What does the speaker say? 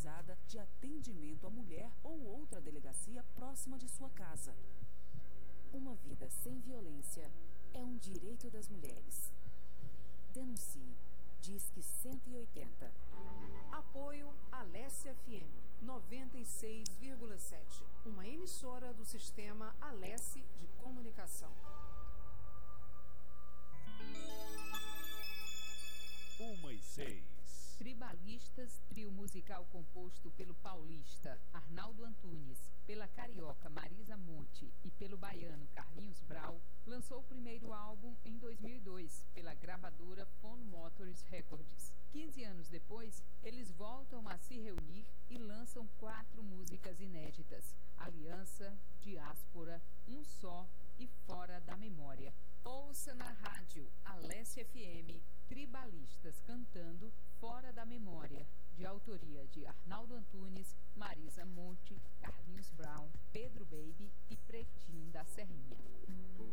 especializada de atendimento à mulher ou outra delegacia próxima de sua casa. Uma vida sem violência é um direito das mulheres. Denuncie. Disque 180. Apoio Alesse FM 96,7. Uma emissora do sistema Alesse de comunicação. 1:06. Tribalistas, trio musical composto pelo paulista Arnaldo Antunes, pela carioca Marisa Monte e pelo baiano Carlinhos Brau, lançou o primeiro álbum em 2002 pela gravadora Fono Motors Records. 15 anos depois, eles voltam a se reunir e lançam 4 músicas inéditas: Aliança, Diáspora, Um Só e Fora da Memória. Ouça na rádio Alesse FM, Tribalistas cantando Fora da Memória, de autoria de Arnaldo Antunes, Marisa Monte, Carlinhos Brown, Pedro Baby e Pretinho da Serrinha.